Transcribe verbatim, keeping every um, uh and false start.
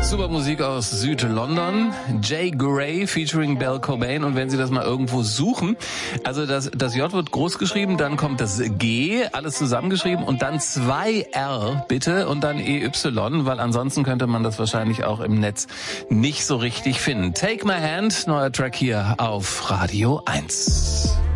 Super Musik aus Süd-London. Jay Gray featuring Bell Cobain. Und wenn Sie das mal irgendwo suchen, also das, das J wird groß geschrieben, dann kommt das G, alles zusammengeschrieben und dann zwei R, bitte, und dann E Y, weil ansonsten könnte man das wahrscheinlich auch im Netz nicht so richtig finden. Take My Hand, neuer Track hier auf Radio eins.